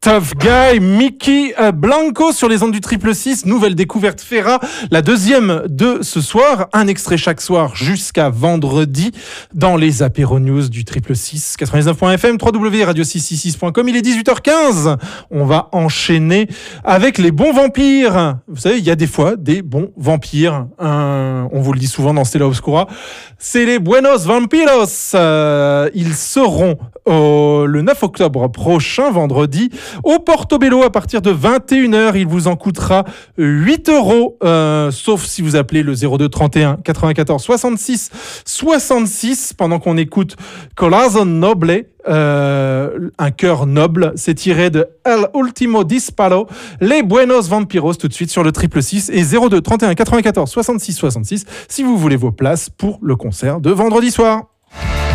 Tough Guy, Mickey Blanco sur les ondes du Triple 6, nouvelle découverte Ferra, la deuxième de ce soir, un extrait chaque soir jusqu'à vendredi dans les apéros news du Triple 6, 99.fm, www.radio666.com, il est 18h15, on va enchaîner avec les bons vampires. Vous savez, il y a des fois des bons vampires, on vous le dit souvent dans Stella Obscura, c'est les Buenos Vampiros, ils seront le 9 octobre prochain, vendredi, au Portobello à partir de 21h. Il vous en coûtera 8 €, sauf si vous appelez le 02 31 94 66 66. Pendant qu'on écoute Corazon Noble, un cœur noble, c'est tiré de El Ultimo Disparo, les Buenos Vampiros, tout de suite sur le Triple 6 et 02 31 94 66 66 si vous voulez vos places pour le concert de vendredi soir.